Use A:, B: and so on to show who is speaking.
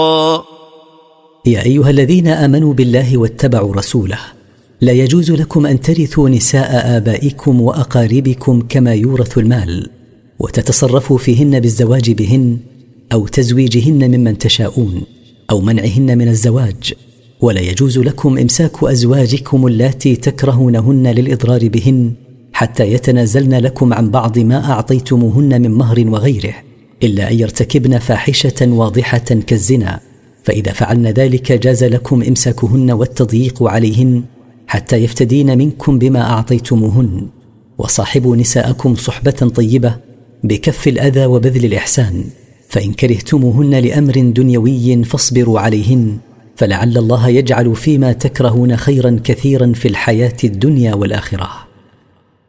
A: يا أيها الذين آمنوا بالله واتبعوا رسوله لا يجوز لكم أن ترثوا نساء آبائكم وأقاربكم كما يورث المال، وتتصرفوا فيهن بالزواج بهن أو تزويجهن ممن تشاءون أو منعهن من الزواج. ولا يجوز لكم إمساك أزواجكم اللاتي تكرهونهن للإضرار بهن حتى يتنازلن لكم عن بعض ما أعطيتموهن من مهر وغيره، إلا أن يرتكبن فاحشة واضحة كالزنا، فإذا فعلن ذلك جاز لكم إمساكهن والتضييق عليهن حتى يفتدين منكم بما أعطيتموهن. وصاحبوا نساءكم صحبة طيبة بكف الأذى وبذل الإحسان، فإن كرهتموهن لأمر دنيوي فاصبروا عليهن، فلعل الله يجعل فيما تكرهون خيرا كثيرا في الحياة الدنيا والآخرة.